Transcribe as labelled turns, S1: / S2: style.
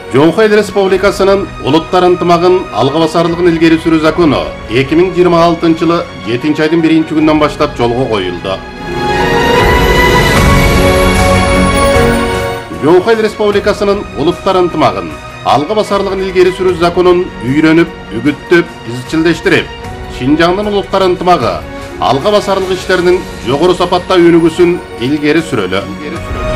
S1: Жоңхой Республикасынын улуттар ынтымагын алга басарлыгын илгери сүрүү закону 2026 жылы 7 айдын 1 күнүнөн баштап жолго коюлду. Жоңхой Республикасынын улуттар ынтымагын алга басарлыгын илгери сүрүү законун үйрөнүп, үгүттөп, изчилдештирип, Шинжаңдын улуттар ынтымагы алга басарлык иштеринин жогору сапатта өнүгүүсүн илгери сүрөлү.